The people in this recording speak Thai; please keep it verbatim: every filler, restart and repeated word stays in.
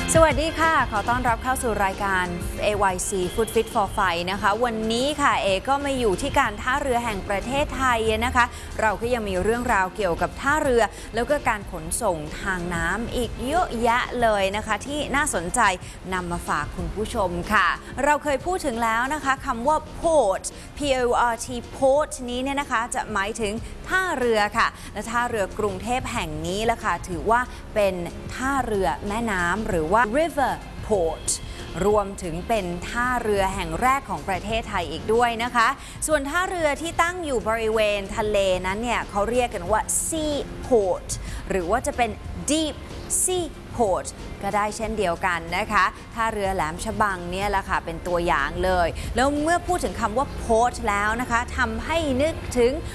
สวัสดีค่ะขอต้อนรับเข้าสู่รายการ เอ วาย ซี Food Fit for Fight นะคะวันนี้ค่ะเอก็มาอยู่ที่การท่าเรือแห่งประเทศไทยนะคะเราก็ยังมีเรื่องราวเกี่ยวกับท่าเรือแล้วก็การขนส่งทางน้ำอีกเยอะแยะเลยนะคะที่น่าสนใจนำมาฝากคุณผู้ชมค่ะเราเคยพูดถึงแล้วนะคะคำว่า port p o r t port นี้เนี่ยนะคะจะหมายถึงท่าเรือค่ะและท่าเรือกรุงเทพแห่งนี้ละค่ะถือว่าเป็นท่าเรือแม่น้ำหรือว่าriver port รวมถึงเป็นท่าเรือแห่งแรกของประเทศไทยอีกด้วยนะคะส่วนท่าเรือที่ตั้งอยู่บริเวณทะเลนั้นเนี่ยเขาเรียกกันว่า sea port หรือว่าจะเป็น deep sea port ก็ได้เช่นเดียวกันนะคะท่าเรือแหลมฉบังเนี่ยแหละค่ะเป็นตัวอย่างเลยแล้วเมื่อพูดถึงคำว่า port แล้วนะคะทำให้นึกถึง